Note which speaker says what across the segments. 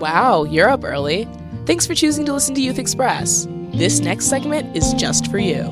Speaker 1: Wow, you're up early. Thanks for choosing to listen to Youth Express. This next segment is just for you.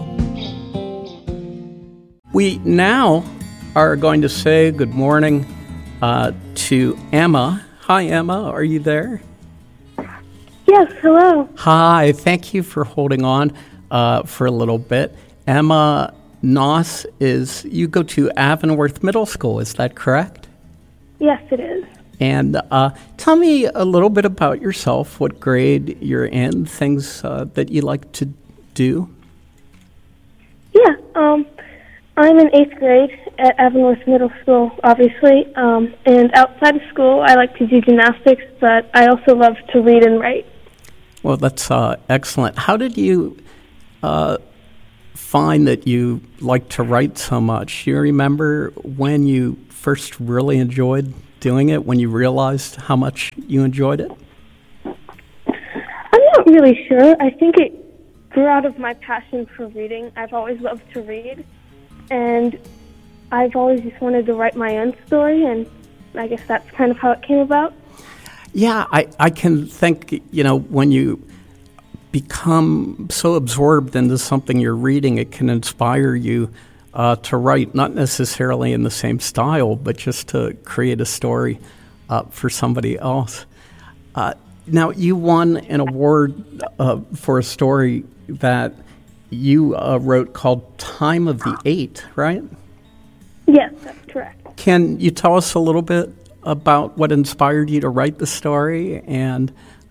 Speaker 2: We now are going to say good morning to Emma. Hi, Emma. Are you there?
Speaker 3: Yes, hello.
Speaker 2: Hi. Thank you for holding on for a little bit. Emma Noss you go to Avonworth Middle School. Is that correct?
Speaker 3: Yes, it is.
Speaker 2: And tell me a little bit about yourself, what grade you're in, things that you like to do.
Speaker 3: Yeah, I'm in 8th grade at Avonworth Middle School, obviously. And outside of school, I like to do gymnastics, but I also love to read and write.
Speaker 2: Well, that's excellent. How did you find that you like to write so much? Do you remember when you first really enjoyed doing it, when you realized how much you enjoyed it?
Speaker 3: I'm not really sure. I think it grew out of my passion for reading. I've always loved to read, and I've always just wanted to write my own story, and I guess that's kind of how it came about.
Speaker 2: Yeah, I can think, when you become so absorbed into something you're reading, it can inspire you to write, not necessarily in the same style, but just to create a story for somebody else. Now, you won an award for a story that you wrote called Time of the Eight, right?
Speaker 3: Yes, that's correct.
Speaker 2: Can you tell us a little bit about what inspired you to write the story and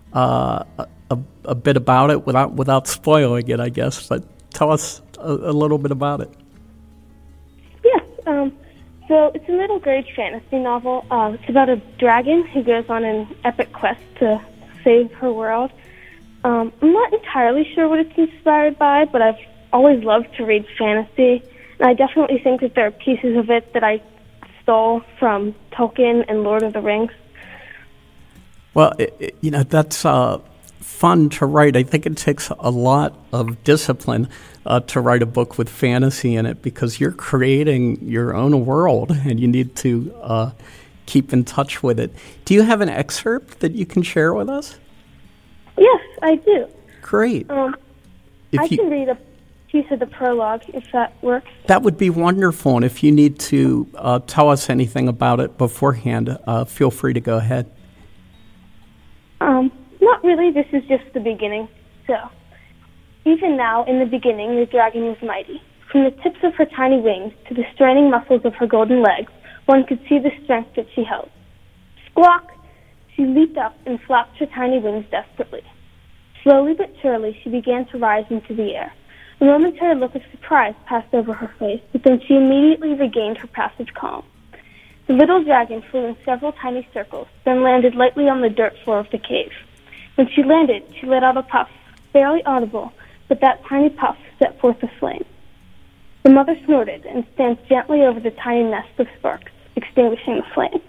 Speaker 2: a bit about it without spoiling it, I guess, but tell us a little bit about it.
Speaker 3: Yes, so it's a middle grade fantasy novel. It's about a dragon who goes on an epic quest to save her world. I'm not entirely sure what it's inspired by, but I've always loved to read fantasy, and I definitely think that there are pieces of it that I stole from Tolkien and Lord of the Rings.
Speaker 2: Well, that's fun to write. I think it takes a lot of discipline to write a book with fantasy in it because you're creating your own world and you need to keep in touch with it. Do you have an excerpt that you can share with us?
Speaker 3: Yes, I do.
Speaker 2: Great.
Speaker 3: I can read a piece of the prologue if that works.
Speaker 2: That would be wonderful. And if you need to tell us anything about it beforehand, feel free to go ahead.
Speaker 3: Not really. This is just the beginning. So, even now, in the beginning, the dragon was mighty. From the tips of her tiny wings to the straining muscles of her golden legs, one could see the strength that she held. Squawk! She leaped up and flapped her tiny wings desperately. Slowly but surely, she began to rise into the air. A momentary look of surprise passed over her face, but then she immediately regained her passive calm. The little dragon flew in several tiny circles, then landed lightly on the dirt floor of the cave. When she landed, she let out a puff, barely audible, but that tiny puff set forth a flame. The mother snorted and stamped gently over the tiny nest of sparks, extinguishing the flame.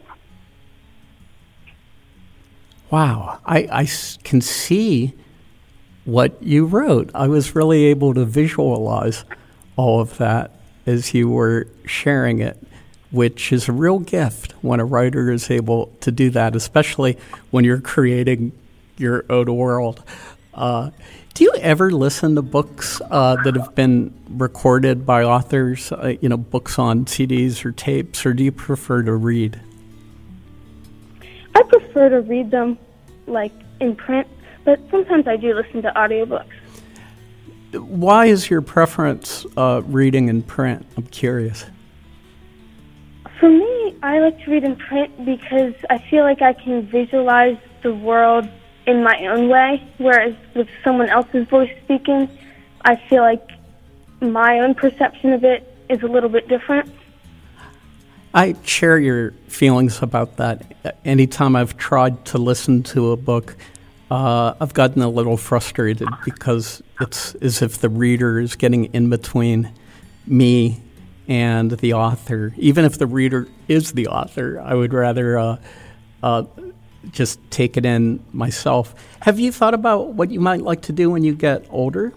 Speaker 2: Wow, I can see what you wrote. I was really able to visualize all of that as you were sharing it, which is a real gift when a writer is able to do that, especially when you're creating your own world. Do you ever listen to books that have been recorded by authors, books on CDs or tapes, or do you prefer to read?
Speaker 3: I prefer to read them, in print, but sometimes I do listen to audiobooks.
Speaker 2: Why is your preference reading in print? I'm curious.
Speaker 3: For me, I like to read in print because I feel like I can visualize the world in my own way, whereas with someone else's voice speaking, I feel like my own perception of it is a little bit different.
Speaker 2: I share your feelings about that. Anytime I've tried to listen to a book, I've gotten a little frustrated because it's as if the reader is getting in between me and the author. Even if the reader is the author, I would rather just take it in myself. Have you thought about what you might like to do when you get older?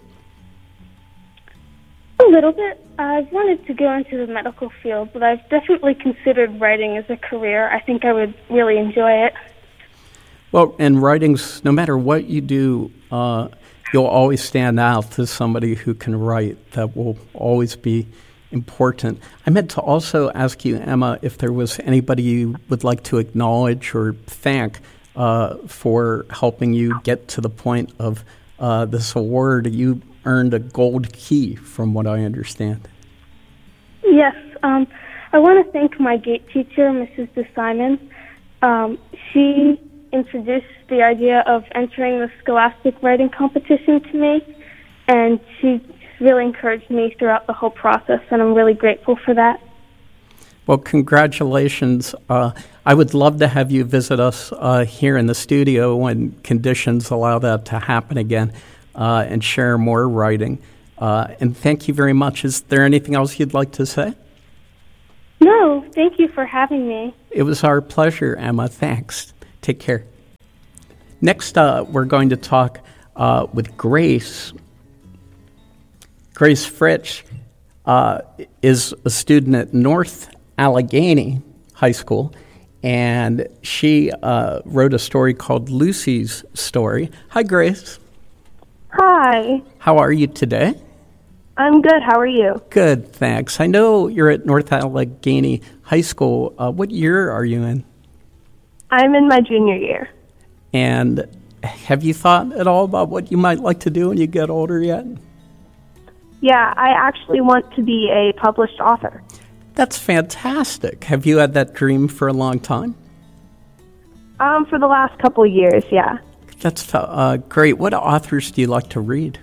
Speaker 3: A little bit. I've wanted to go into the medical field, but I've definitely considered writing as a career. I think I would really enjoy it.
Speaker 2: Well, and writings, no matter what you do, you'll always stand out as somebody who can write. That will always be important. I meant to also ask you, Emma, if there was anybody you would like to acknowledge or thank for helping you get to the point of this award. You earned a gold key, from what I understand.
Speaker 3: Yes, I want to thank my gate teacher, Mrs. DeSimon. She introduced the idea of entering the Scholastic Writing Competition to me, and she really encouraged me throughout the whole process, and I'm really grateful for that.
Speaker 2: Well, congratulations. I would love to have you visit us here in the studio when conditions allow that to happen again and share more writing. And thank you very much. Is there anything else you'd like to say?
Speaker 3: No, thank you for having me.
Speaker 2: It was our pleasure, Emma. Thanks. Take care. Next, we're going to talk with Grace. Grace Fritsch is a student at North Allegheny High School, and she wrote a story called Lucy's Story. Hi, Grace.
Speaker 4: Hi.
Speaker 2: How are you today?
Speaker 4: I'm good. How are you?
Speaker 2: Good, thanks. I know you're at North Allegheny High School. What year are you in?
Speaker 4: I'm in my junior year.
Speaker 2: And have you thought at all about what you might like to do when you get older yet?
Speaker 4: Yeah, I actually want to be a published author.
Speaker 2: That's fantastic. Have you had that dream for a long time?
Speaker 4: For the last couple of years, yeah.
Speaker 2: That's great. What authors do you like to read?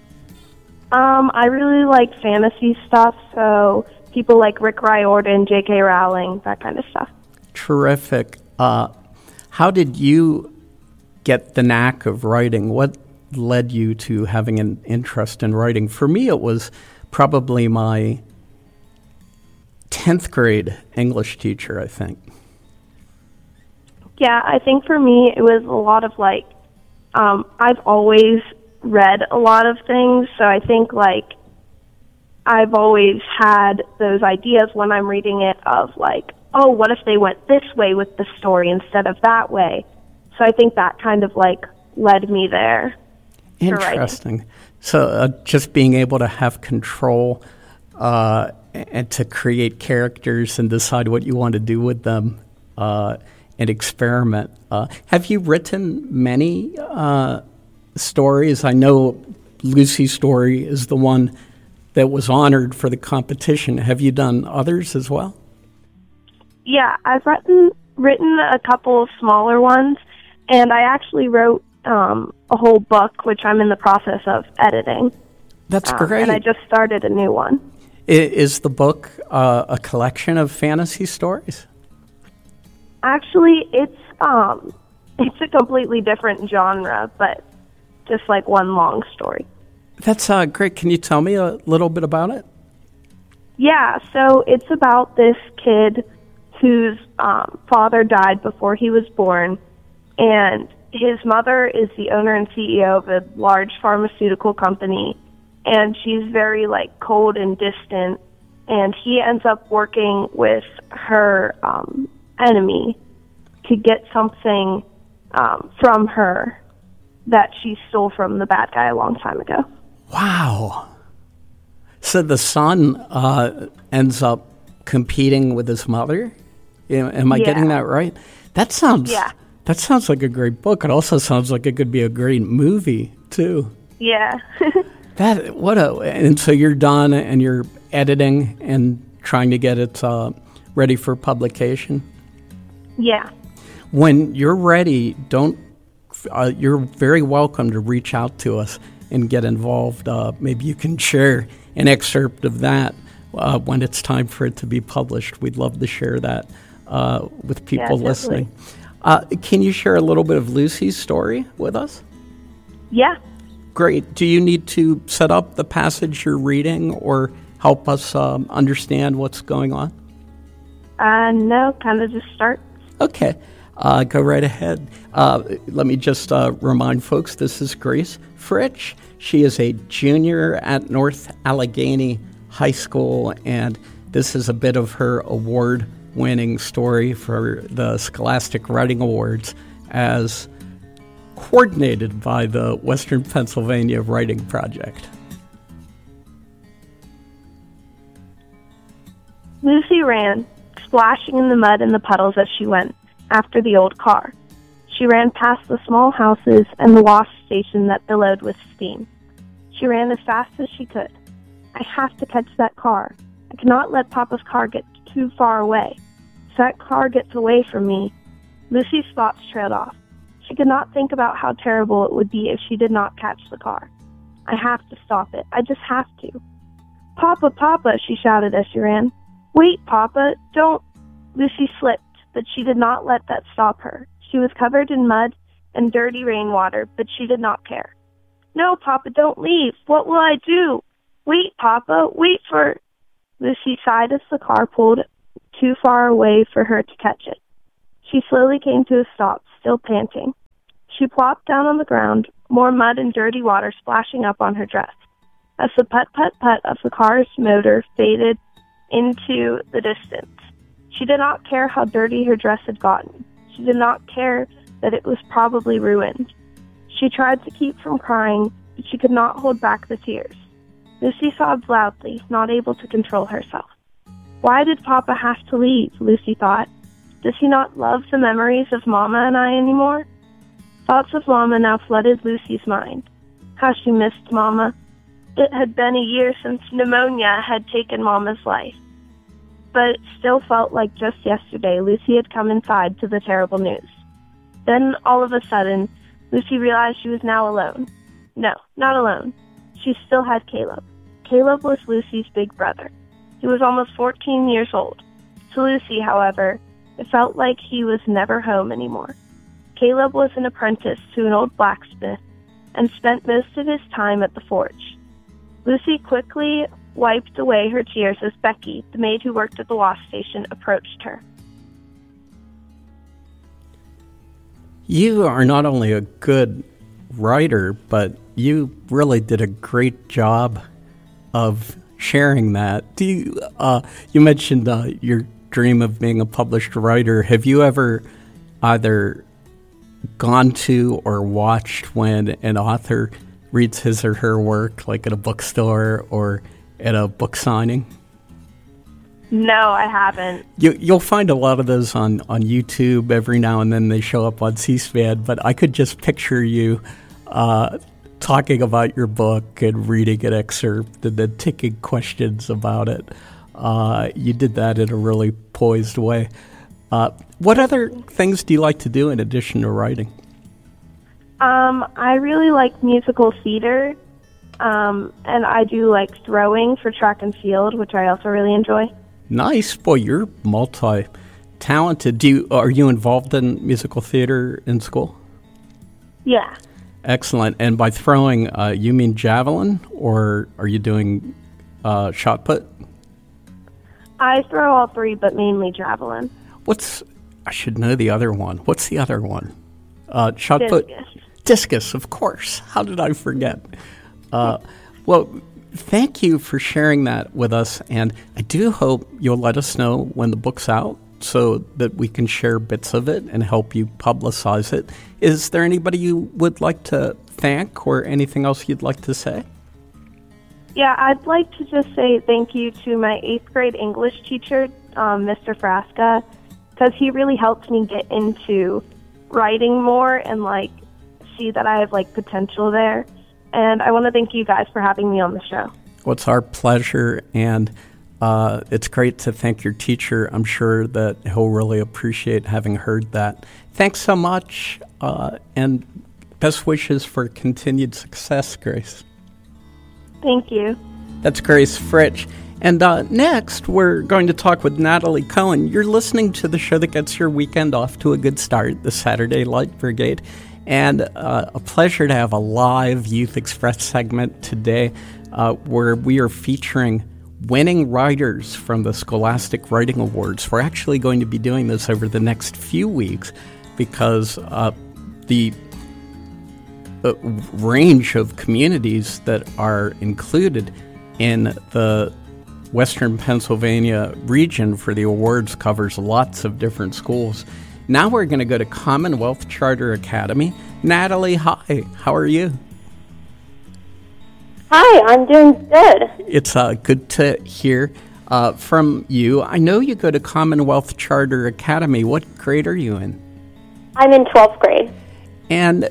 Speaker 4: I really like fantasy stuff, so people like Rick Riordan, J.K. Rowling, that kind of stuff.
Speaker 2: Terrific. How did you get the knack of writing? What led you to having an interest in writing? For me, it was probably my 10th grade English teacher, I think.
Speaker 4: Yeah, I think for me, it was a lot of I've always read a lot of things, so I think I've always had those ideas when I'm reading it of oh, what if they went this way with the story instead of that way? So I think that kind of led me there.
Speaker 2: Interesting. So just being able to have control and to create characters and decide what you want to do with them and experiment. Have you written many stories? I know Lucy's Story is the one that was honored for the competition. Have you done others as well?
Speaker 4: Yeah, I've written a couple of smaller ones, and I actually wrote a whole book, which I'm in the process of editing.
Speaker 2: That's great.
Speaker 4: And I just started a new one.
Speaker 2: Is the book a collection of fantasy stories?
Speaker 4: Actually, it's a completely different genre, but just one long story.
Speaker 2: That's great. Can you tell me a little bit about it?
Speaker 4: Yeah, so it's about this kid whose father died before he was born, and his mother is the owner and CEO of a large pharmaceutical company, and she's very cold and distant, and he ends up working with her enemy to get something from her that she stole from the bad guy a long time ago.
Speaker 2: Wow. So the son ends up competing with his mother? Am I getting that right? That sounds like a great book. It also sounds like it could be a great movie, too.
Speaker 4: Yeah.
Speaker 2: And so you're done and you're editing and trying to get it ready for publication?
Speaker 4: Yeah.
Speaker 2: When you're ready, you're very welcome to reach out to us and get involved. Maybe you can share an excerpt of that when it's time for it to be published. We'd love to share that with people listening. Can you share a little bit of Lucy's story with us?
Speaker 4: Yeah.
Speaker 2: Great. Do you need to set up the passage you're reading or help us understand what's going on?
Speaker 4: No, kind of just start.
Speaker 2: Okay. Go right ahead. Let me just remind folks, this is Grace Fritsch. She is a junior at North Allegheny High School, and this is a bit of her award-winning story for the Scholastic Writing Awards as coordinated by the Western Pennsylvania Writing Project.
Speaker 4: Lucy ran, splashing in the mud and the puddles as she went, after the old car. She ran past the small houses and the wash station that billowed with steam. She ran as fast as she could. I have to catch that car. I cannot let Papa's car get too far away. If that car gets away from me, Lucy's thoughts trailed off. She could not think about how terrible it would be if she did not catch the car. I have to stop it. I just have to. Papa, Papa, she shouted as she ran. Wait, Papa, don't. Lucy slipped, but she did not let that stop her. She was covered in mud and dirty rainwater, but she did not care. No, Papa, don't leave. What will I do? Wait, Papa, wait for... Lucy sighed as the car pulled too far away for her to catch it. She slowly came to a stop, still panting. She plopped down on the ground, more mud and dirty water splashing up on her dress. As the putt-putt-putt of the car's motor faded into the distance, she did not care how dirty her dress had gotten. She did not care that it was probably ruined. She tried to keep from crying, but she could not hold back the tears. Lucy sobbed loudly, not able to control herself. Why did Papa have to leave? Lucy thought. Does he not love the memories of Mama and I anymore? Thoughts of Mama now flooded Lucy's mind. How she missed Mama. It had been a year since pneumonia had taken Mama's life. But it still felt like just yesterday Lucy had come inside to the terrible news. Then, all of a sudden, Lucy realized she was now alone. No, not alone. She still had Caleb. Caleb was Lucy's big brother. He was almost 14 years old. To Lucy, however, it felt like he was never home anymore. Caleb was an apprentice to an old blacksmith and spent most of his time at the forge. Lucy quickly wiped away her tears as Becky, the maid who worked at the wash station, approached her.
Speaker 2: You are not only a good writer, but you really did a great job of sharing that. Do you? You mentioned your dream of being a published writer. Have you ever either gone to or watched when an author reads his or her work, like at a bookstore or at a book signing?
Speaker 4: No, I haven't.
Speaker 2: You'll find a lot of those on YouTube. Every now and then they show up on C-SPAN, but I could just picture you talking about your book and reading an excerpt and then taking questions about it. You did that in a really poised way. What other things do you like to do in addition to writing?
Speaker 4: I really like musical theater, and I do like throwing for track and field, which I also really enjoy.
Speaker 2: Nice. Boy, you're multi-talented. Are you involved in musical theater in school?
Speaker 4: Yeah.
Speaker 2: Excellent. And by throwing, you mean javelin, or are you doing shot put?
Speaker 4: I throw all three, but mainly javelin.
Speaker 2: I should know the other one. What's the other one? Shot
Speaker 4: Discus.
Speaker 2: put? Discus, of course. How did I forget? Well, thank you for sharing that with us, and I do hope you'll let us know when the book's out so that we can share bits of it and help you publicize it. Is there anybody you would like to thank or anything else you'd like to say?
Speaker 4: Yeah, I'd like to just say thank you to my 8th grade English teacher, Mr. Frasca, because he really helped me get into writing more and see that I have potential there. And I want to thank you guys for having me on the show.
Speaker 2: Well, it's our pleasure, and it's great to thank your teacher. I'm sure that he'll really appreciate having heard that. Thanks so much, and best wishes for continued success, Grace.
Speaker 4: Thank you.
Speaker 2: That's Grace Fritsch. And next, we're going to talk with Natalie Cohen. You're listening to the show that gets your weekend off to a good start, the Saturday Light Brigade. And a pleasure to have a live Youth Express segment today where we are featuring winning writers from the Scholastic Writing Awards. We're actually going to be doing this over the next few weeks because the range of communities that are included in the Western Pennsylvania region for the awards covers lots of different schools. Now we're going to go to Commonwealth Charter Academy. Natalie, hi. How are you?
Speaker 3: Hi, I'm doing good.
Speaker 2: It's good to hear from you. I know you go to Commonwealth Charter Academy. What grade are you in?
Speaker 3: I'm in 12th grade.
Speaker 2: And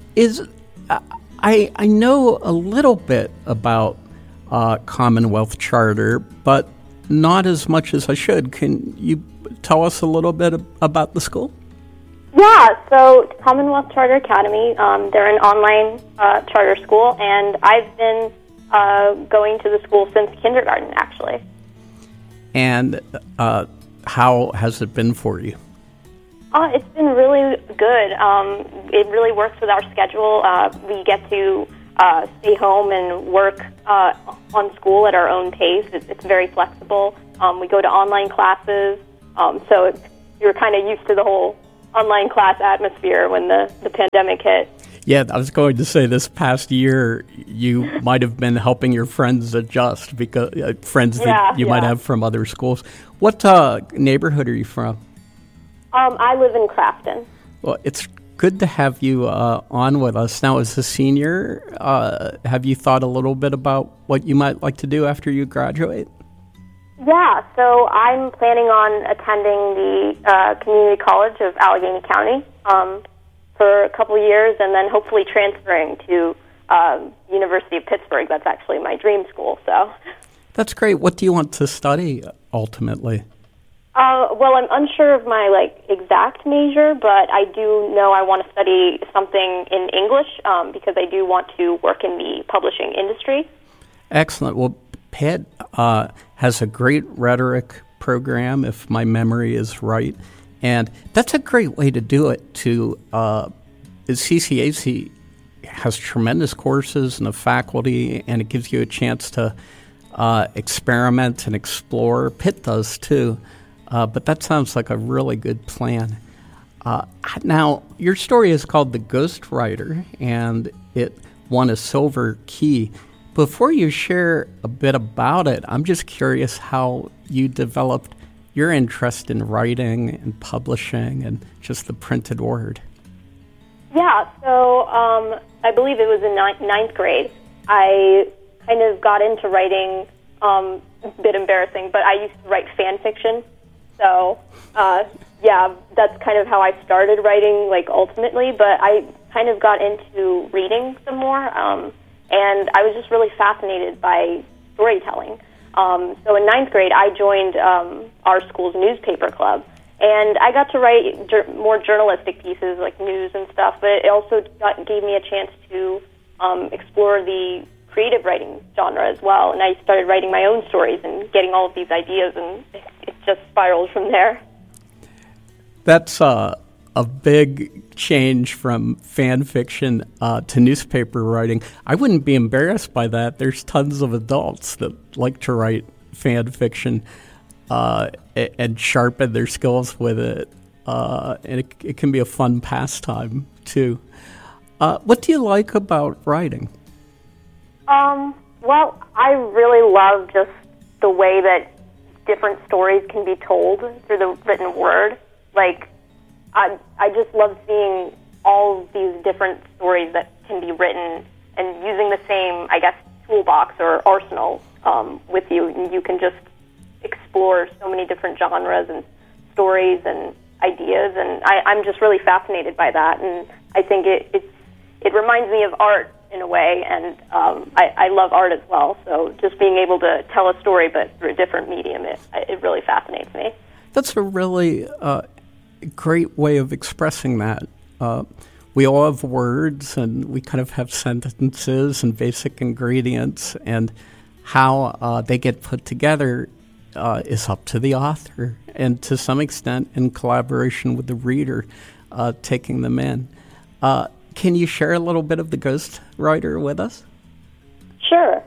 Speaker 2: I know a little bit about Commonwealth Charter, but not as much as I should. Can you tell us a little bit about the school?
Speaker 3: Yeah, so Commonwealth Charter Academy, they're an online charter school, and I've been going to the school since kindergarten, actually.
Speaker 2: And how has it been for you?
Speaker 3: It's been really good. It really works with our schedule. We get to stay home and work on school at our own pace. It's very flexible. We go to online classes, so you're kind of used to the whole online class atmosphere when the pandemic hit.
Speaker 2: Yeah, I was going to say this past year you might have been helping your friends adjust because that you might have from other schools. What neighborhood are you from?
Speaker 3: I live in Crafton.
Speaker 2: Well, it's good to have you on with us. Now, as a senior, have you thought a little bit about what you might like to do after you graduate?
Speaker 3: Yeah, so I'm planning on attending the Community College of Allegheny County for a couple years, and then hopefully transferring to University of Pittsburgh. That's actually my dream school. So
Speaker 2: that's great. What do you want to study ultimately?
Speaker 3: Well, I'm unsure of my exact major, but I do know I want to study something in English because I do want to work in the publishing industry. Excellent.
Speaker 2: Well, Pitt has a great rhetoric program, if my memory is right, and that's a great way to do it. CCAC has tremendous courses and a faculty, and it gives you a chance to experiment and explore. Pitt does too. But that sounds like a really good plan. Now, your story is called The Ghost Writer, and it won a Silver Key. Before you share a bit about it, I'm just curious how you developed your interest in writing and publishing and just the printed word.
Speaker 3: Yeah, so I believe it was in ninth grade. I kind of got into writing, a bit embarrassing, but I used to write fan fiction. So, that's kind of how I started writing, ultimately. But I kind of got into reading some more, and I was just really fascinated by storytelling. So in ninth grade, I joined our school's newspaper club, and I got to write more journalistic pieces, like news and stuff, but it also gave me a chance to explore the creative writing genre as well, and I started writing my own stories and getting all of these ideas, and it just spiraled from there.
Speaker 2: That's a big change from fan fiction to newspaper writing. I wouldn't be embarrassed by that. There's tons of adults that like to write fan fiction and sharpen their skills with it, and it can be a fun pastime too. What do you like about writing?
Speaker 3: Well, I really love just the way that different stories can be told through the written word. I just love seeing all these different stories that can be written and using the same, toolbox or arsenal with you. And you can just explore so many different genres and stories and ideas. And I'm just really fascinated by that. And I think it reminds me of art in a way, and I love art as well. So just being able to tell a story but through a different medium, it really fascinates me.
Speaker 2: That's a really great way of expressing that. We all have words, and we kind of have sentences and basic ingredients, and how they get put together is up to the author, and to some extent in collaboration with the reader, taking them in. Can you share a little bit of The Ghost Writer with us?
Speaker 3: Sure.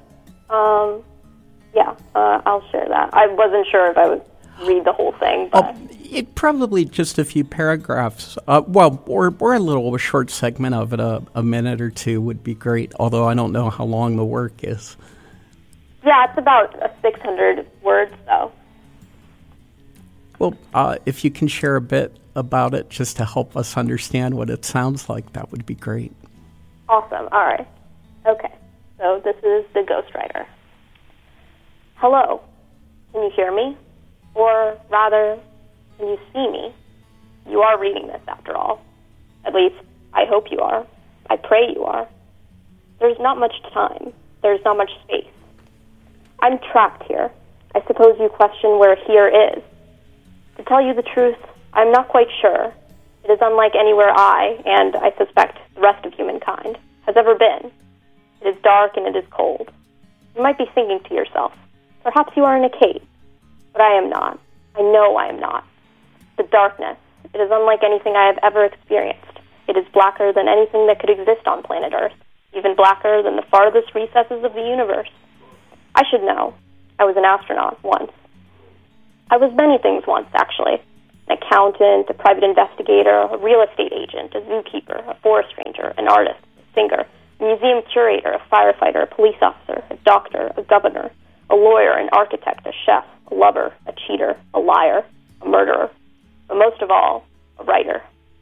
Speaker 3: I'll share that. I wasn't sure if I would read the whole thing, but
Speaker 2: it probably just a few paragraphs. Or a little short segment of it, a minute or two would be great. Although I don't know how long the work is.
Speaker 3: Yeah, it's about 600 words, though.
Speaker 2: Well, if you can share a bit about it just to help us understand what it sounds like, that would be great.
Speaker 5: Awesome. All right. Okay. So this is the ghostwriter. Hello. Can you hear me? Or rather, can you see me? You are reading this, after all. At least, I hope you are. I pray you are. There's not much time. There's not much space. I'm trapped here. I suppose you question where here is. To tell you the truth, I'm not quite sure. It is unlike anywhere I, and I suspect the rest of humankind, has ever been. It is dark and it is cold. You might be thinking to yourself, perhaps you are in a cave. But I am not. I know I am not. The darkness, it is unlike anything I have ever experienced. It is blacker than anything that could exist on planet Earth, even blacker than the farthest recesses of the universe. I should know. I was an astronaut once. I was many things once, actually. An accountant, a private investigator, a real estate agent, a zookeeper, a forest ranger, an artist, a singer, a museum curator, a firefighter, a police officer, a doctor, a governor, a lawyer, an architect, a chef, a lover, a cheater, a liar, a murderer, but most of all, a writer.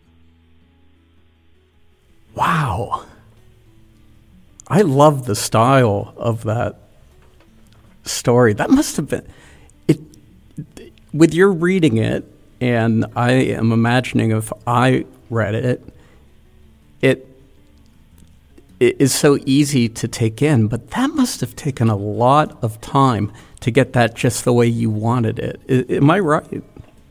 Speaker 2: Wow. I love the style of that story. That must have been it. With your reading it, and I am imagining if I read it, it is so easy to take in, but that must have taken a lot of time to get that just the way you wanted it. Am I right?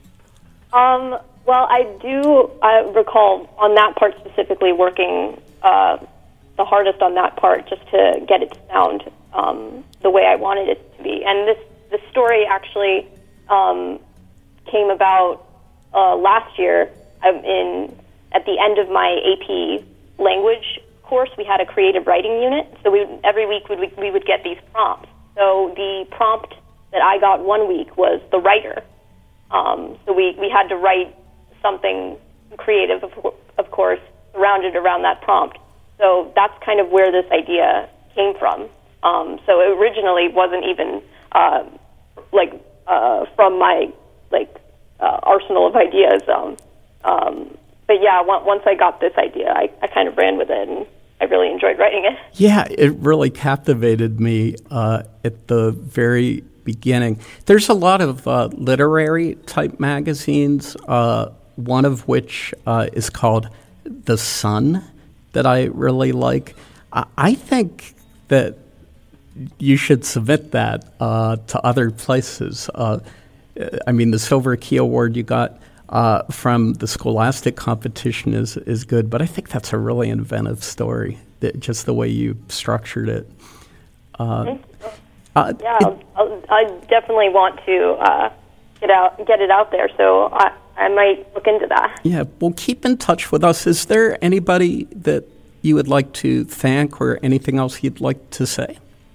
Speaker 5: Well, I do recall on that part specifically working the hardest on that part just to get it to sound the way I wanted it to be. And this story actually came about last year. At the end of my AP language course, we had a creative writing unit. So every week we would get these prompts. So the prompt that I got one week was the writer. So we had to write something creative, of course, surrounded around that prompt. So that's kind of where this idea came from. So it originally wasn't even from my arsenal of ideas. But yeah, once I got this idea, I kind of ran with it, and I really enjoyed writing it.
Speaker 2: Yeah, it really captivated me at the very beginning. There's a lot of literary type magazines, one of which is called The Sun, that I really like. I think that you should submit that to other places. I mean, the Silver Key Award you got from the Scholastic competition is good, but I think that's a really inventive story, just the way you structured it.
Speaker 5: I definitely want to get it out there, so I might look into that.
Speaker 2: Yeah, well, keep in touch with us. Is there anybody that you would like to thank or anything else you'd like to say?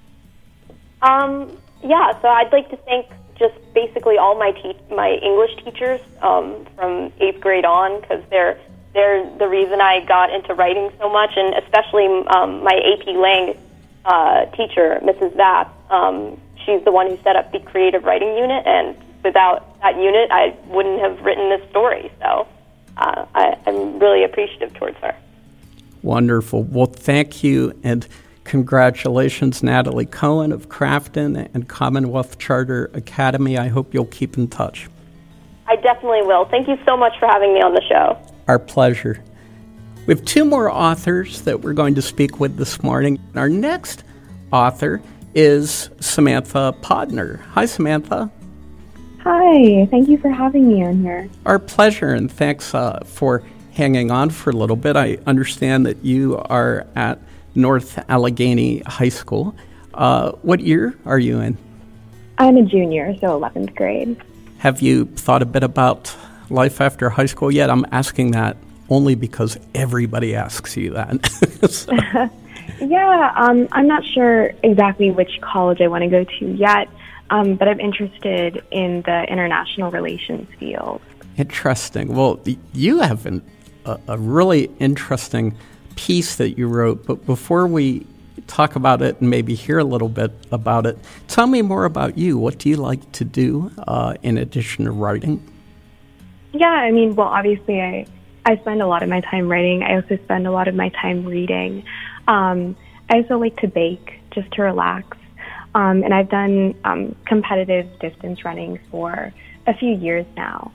Speaker 5: Yeah, so I'd like to thank just basically all my English teachers from 8th grade on, because they're the reason I got into writing so much, and especially my AP Lang teacher, Mrs. Vapp. She's the one who set up the creative writing unit, and without that unit, I wouldn't have written this story. So I'm really appreciative towards her.
Speaker 2: Wonderful. Well, thank you, and congratulations, Natalie Cohen of Crafton and Commonwealth Charter Academy. I hope you'll keep in touch.
Speaker 5: I definitely will. Thank you so much for having me on the show.
Speaker 2: Our pleasure. We have two more authors that we're going to speak with this morning. Our next author is Samantha Podner. Hi, Samantha.
Speaker 6: Hi. Thank you for having me on here.
Speaker 2: Our pleasure, and thanks for hanging on for a little bit. I understand that you are at North Allegheny High School. What year are you in?
Speaker 6: I'm a junior, so 11th grade.
Speaker 2: Have you thought a bit about life after high school yet? I'm asking that only because everybody asks you that.
Speaker 6: Yeah, I'm not sure exactly which college I want to go to yet, but I'm interested in the international relations field.
Speaker 2: Interesting. Well, you have a really interesting piece that you wrote, but before we talk about it and maybe hear a little bit about it, tell me more about you. What do you like to do in addition to writing?
Speaker 6: Yeah, I mean, well, obviously I spend a lot of my time writing. I also spend a lot of my time reading. I also like to bake just to relax. And I've done competitive distance running for a few years now.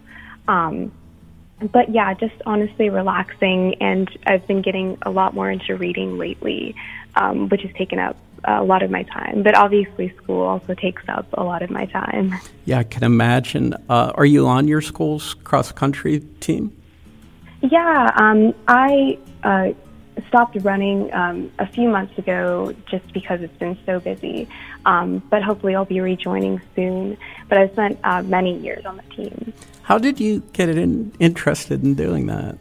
Speaker 6: But yeah, just honestly relaxing. And I've been getting a lot more into reading lately, which has taken up a lot of my time. But obviously school also takes up a lot of my time.
Speaker 2: Yeah, I can imagine. Are you on your school's cross-country team?
Speaker 6: Yeah, I stopped running a few months ago just because it's been so busy. But hopefully I'll be rejoining soon. But I've spent many years on the team.
Speaker 2: How did you get interested in doing that?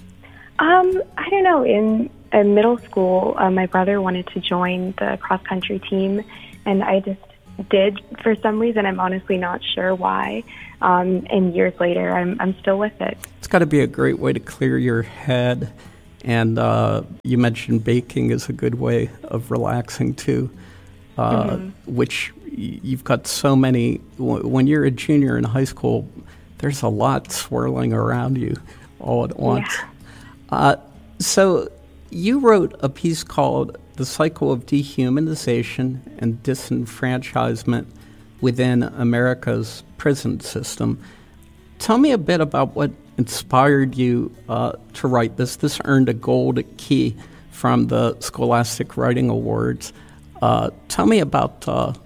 Speaker 6: I don't know. In middle school, my brother wanted to join the cross-country team, and I just did for some reason. I'm honestly not sure why. And years later, I'm still with it.
Speaker 2: It's got to be a great way to clear your head. And you mentioned baking is a good way of relaxing too, which you've got so many. When you're a junior in high school, there's a lot swirling around you all at once. Yeah. So you wrote a piece called The Cycle of Dehumanization and Disenfranchisement Within America's Prison System. Tell me a bit about what inspired you to write this. This earned a gold key from the Scholastic Writing Awards. Tell me about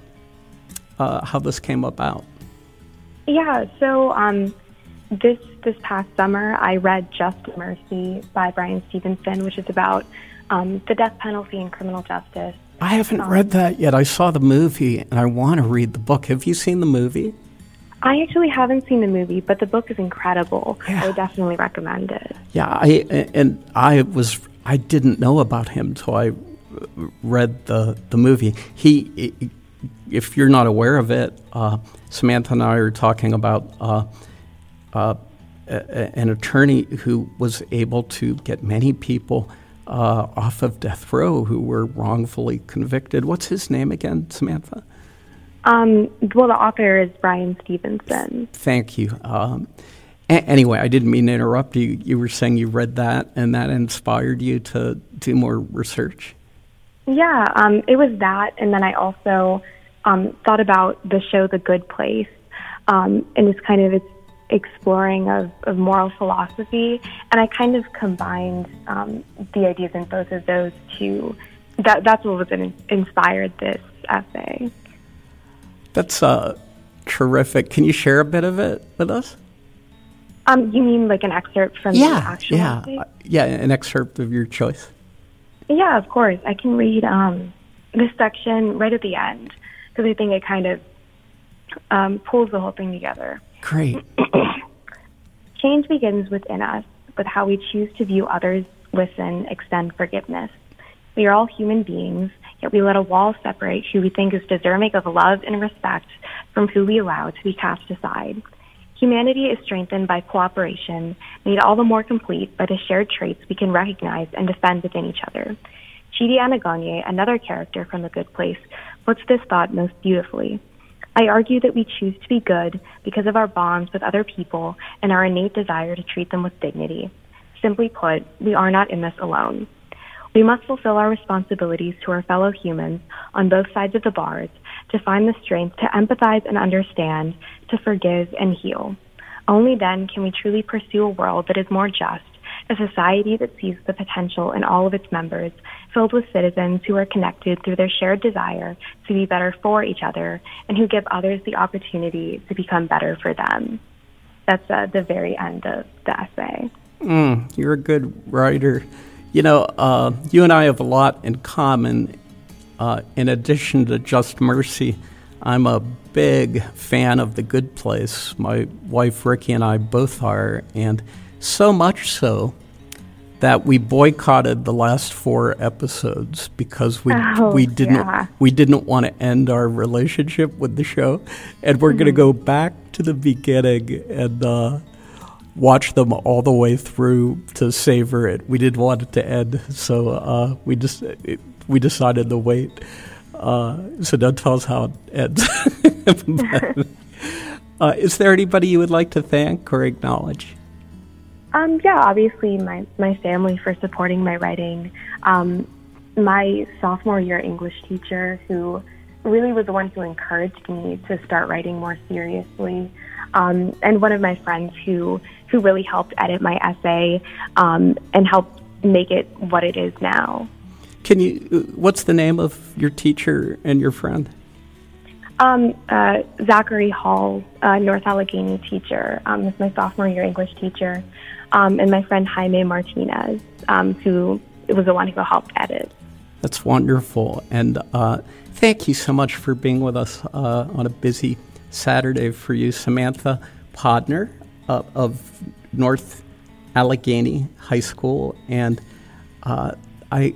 Speaker 2: how this came about.
Speaker 6: Yeah, so this past summer, I read Just Mercy by Bryan Stevenson, which is about the death penalty and criminal justice.
Speaker 2: I haven't read that yet. I saw the movie, and I want to read the book. Have you seen the movie?
Speaker 6: I actually haven't seen the movie, but the book is incredible. Yeah. I would definitely recommend it.
Speaker 2: Yeah, I didn't know about him until I read the movie. He, if you're not aware of it, Samantha and I are talking about an attorney who was able to get many people off of death row who were wrongfully convicted. What's his name again, Samantha?
Speaker 6: Well, the author is Bryan Stevenson.
Speaker 2: Thank you. Anyway, I didn't mean to interrupt you. You were saying you read that, and that inspired you to do more research?
Speaker 6: Yeah, it was that, and then I also thought about the show The Good Place, and it's kind of its exploring of moral philosophy, and I kind of combined the ideas in both of those two. That's what was inspired this essay.
Speaker 2: That's terrific. Can you share a bit of it with us?
Speaker 6: You mean like an excerpt from the actual essay?
Speaker 2: Yeah, an excerpt of your choice.
Speaker 6: Yeah, of course. I can read this section right at the end, because I think it kind of pulls the whole thing together.
Speaker 2: Great.
Speaker 6: Change begins within us, with how we choose to view others, listen, extend forgiveness. We are all human beings, yet we let a wall separate who we think is deserving of love and respect from who we allow to be cast aside. Humanity is strengthened by cooperation, made all the more complete by the shared traits we can recognize and defend within each other. Chidi Anagonye, another character from The Good Place, puts this thought most beautifully. I argue that we choose to be good because of our bonds with other people and our innate desire to treat them with dignity. Simply put, we are not in this alone. We must fulfill our responsibilities to our fellow humans on both sides of the bars to find the strength to empathize and understand, to forgive and heal. Only then can we truly pursue a world that is more just, a society that sees the potential in all of its members, filled with citizens who are connected through their shared desire to be better for each other and who give others the opportunity to become better for them. That's the very end of the essay.
Speaker 2: You're a good writer. You know, you and I have a lot in common. In addition to Just Mercy, I'm a big fan of The Good Place. My wife Ricky and I both are, and so much so that we boycotted the last 4 episodes because we didn't want to end our relationship with the show, and we're going to go back to the beginning and watch them all the way through to savor it. We didn't want it to end, so we decided to wait. So don't tell us how it ends. Is there anybody you would like to thank or acknowledge?
Speaker 6: Yeah, obviously my family for supporting my writing. My sophomore year English teacher, who really was the one who encouraged me to start writing more seriously. And one of my friends who really helped edit my essay and helped make it what it is now.
Speaker 2: What's the name of your teacher and your friend?
Speaker 6: Zachary Hall, North Allegheny teacher, is my sophomore year English teacher. And my friend Jaime Martinez, who was the one who helped edit.
Speaker 2: That's wonderful. And thank you so much for being with us on a busy Saturday for you, Samantha Podner of North Allegheny High School. And I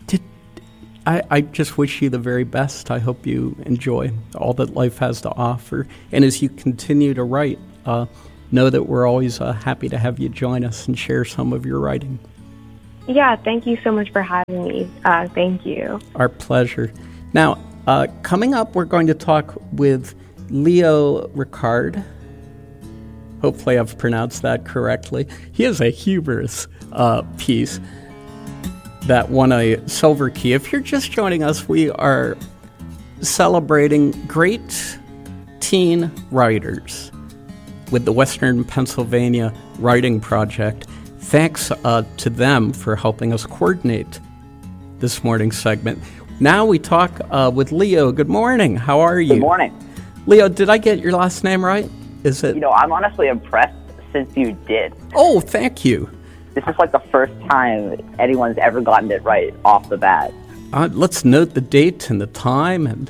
Speaker 2: just wish you the very best. I hope you enjoy all that life has to offer. And as you continue to write, know that we're always happy to have you join us and share some of your writing.
Speaker 6: Yeah, thank you so much for having me. Thank you.
Speaker 2: Our pleasure. Now, coming up, we're going to talk with Leo Ricard. Hopefully I've pronounced that correctly. He has a humorous piece that won a Silver Key. If you're just joining us, we are celebrating great teen writers with the Western Pennsylvania Writing Project. Thanks to them for helping us coordinate this morning's segment. Now we talk with Leo. Good morning. How are you?
Speaker 7: Good morning.
Speaker 2: Leo, did I get your last name right? Is it?
Speaker 7: I'm honestly impressed since you did.
Speaker 2: Oh, thank you.
Speaker 7: This is like the first time anyone's ever gotten it right off the bat.
Speaker 2: Let's note the date and the time. And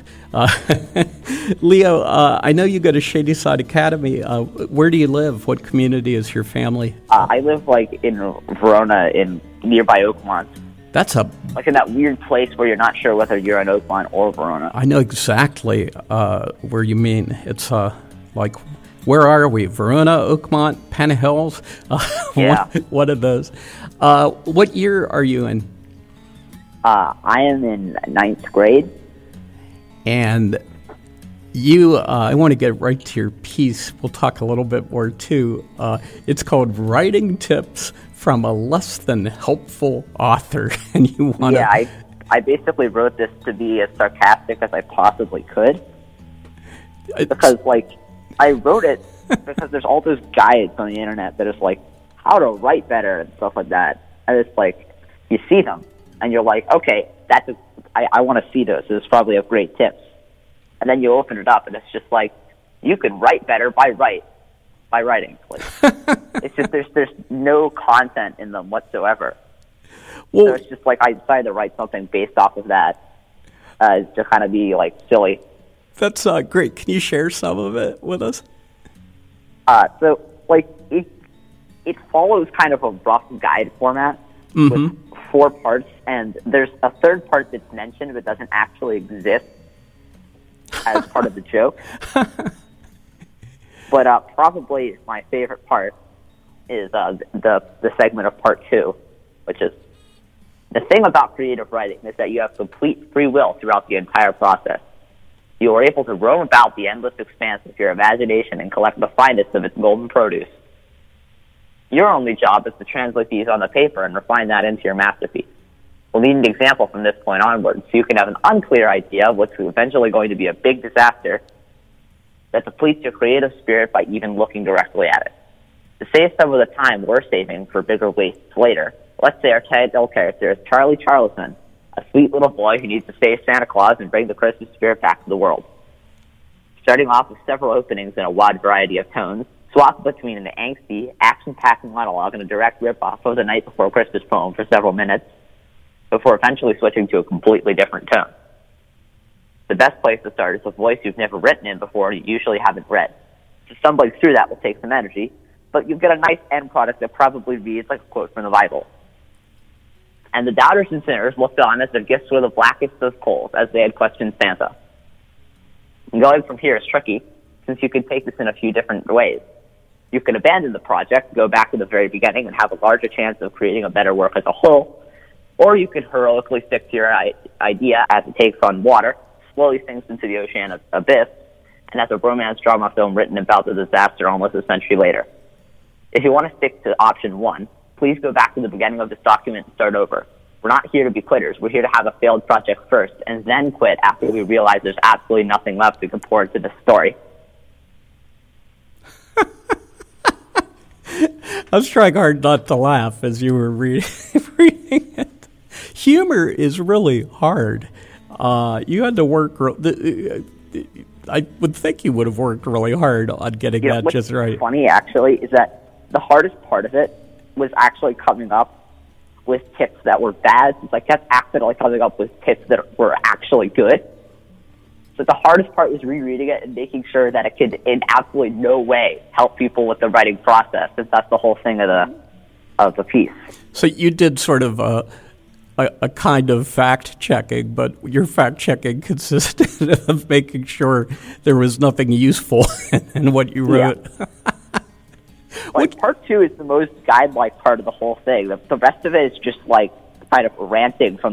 Speaker 2: Leo, I know you go to Shadyside Academy. Where do you live? What community is your family?
Speaker 7: I live in Verona, in nearby Oakmont.
Speaker 2: That's in
Speaker 7: that weird place where you're not sure whether you're in Oakmont or Verona.
Speaker 2: I know exactly where you mean. It's where are we? Verona, Oakmont, Penn Hills?
Speaker 7: Yeah.
Speaker 2: One of those. What year are you in?
Speaker 7: I am in 9th grade.
Speaker 2: And I want to get right to your piece. We'll talk a little bit more, too. It's called Writing Tips from a Less Than Helpful Author. And you want to...
Speaker 7: Yeah, I basically wrote this to be as sarcastic as I possibly could. Because, I wrote it because there's all those guides on the internet that is how to write better and stuff like that. And it's you see them. And you're like, okay, I want to see those. This is probably a great tips. And then you open it up, and it's just you can write better by writing. It's just there's no content in them whatsoever. Well, so it's just I decided to write something based off of that to kind of be silly.
Speaker 2: That's great. Can you share some of it with us?
Speaker 7: So it follows kind of a rough guide format.
Speaker 2: Mm-hmm.
Speaker 7: With 4 parts, and there's a third part that's mentioned but doesn't actually exist as part of the joke. But probably my favorite part is the segment of part 2, which is the thing about creative writing is that you have complete free will throughout the entire process. You are able to roam about the endless expanse of your imagination and collect the finest of its golden produce. Your only job is to translate these on the paper and refine that into your masterpiece. We'll need an example from this point onward, so you can have an unclear idea of what's eventually going to be a big disaster that depletes your creative spirit by even looking directly at it. To save some of the time we're saving for bigger wastes later, let's say our title character is Charlie Charleston, a sweet little boy who needs to save Santa Claus and bring the Christmas spirit back to the world. Starting off with several openings in a wide variety of tones, swap between an angsty, action-packed monologue and a direct rip-off of the Night Before Christmas poem for several minutes, before eventually switching to a completely different tone. The best place to start is a voice you've never written in before and you usually haven't read. So stumbling through that will take some energy, but you'll get a nice end product that probably reads like a quote from the Bible. And the doubters and sinners looked on as their gifts were the blackest of coals as they had questioned Santa. And going from here is tricky, since you can take this in a few different ways. You can abandon the project, go back to the very beginning, and have a larger chance of creating a better work as a whole, or you can heroically stick to your idea as it takes on water, slowly sinks into the ocean abyss, and as a romance drama film written about the disaster almost a century later. If you want to stick to option 1, please go back to the beginning of this document and start over. We're not here to be quitters. We're here to have a failed project first and then quit after we realize there's absolutely nothing left we can pour into this story.
Speaker 2: I was trying hard not to laugh as you were reading it. Humor is really hard. You had to work. I would think you would have worked really hard on getting that just right.
Speaker 7: What's funny, actually, is that the hardest part of it was actually coming up with tips that were bad. It's like that's accidentally coming up with tips that were actually good. So the hardest part was rereading it and making sure that it could in absolutely no way help people with the writing process, since that's the whole thing of the piece.
Speaker 2: So you did sort of a kind of fact-checking, but your fact-checking consisted of making sure there was nothing useful in what you wrote.
Speaker 7: Yeah. Like, part 2 is the most guide-like part of the whole thing. The rest of it is just, like, kind of ranting from